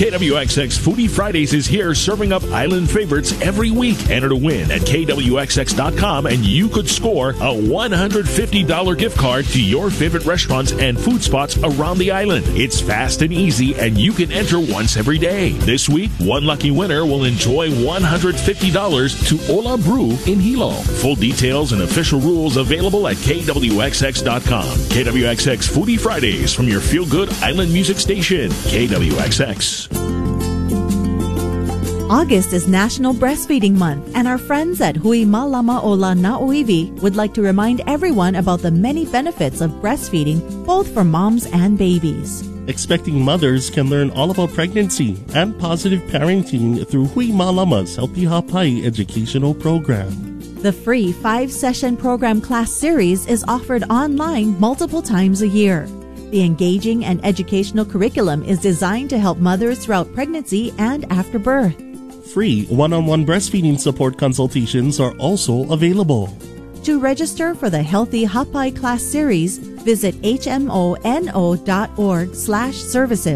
KWXX Foodie Fridays is here serving up island favorites every week. Enter to win at KWXX.com and you could score a $150 gift card to your favorite restaurants and food spots around the island. It's fast and easy and you can enter once every day. This week, one lucky winner will enjoy $150 to Ola Brew in Hilo. Full details and official rules available at KWXX.com. KWXX Foodie Fridays from your feel-good island music station, KWXX. August is National Breastfeeding Month, and our friends at Hui Malama Ola Nauivi would like to remind everyone about the many benefits of breastfeeding, both for moms and babies. Expecting mothers can learn all about pregnancy and positive parenting through Hui Malama's Healthy Hapai educational program. The free 5-session program class series is offered online multiple times a year. The engaging and educational curriculum is designed to help mothers throughout pregnancy and after birth. Free one-on-one breastfeeding support consultations are also available. To register for the Healthy Hapai class series, visit hmono.org/services.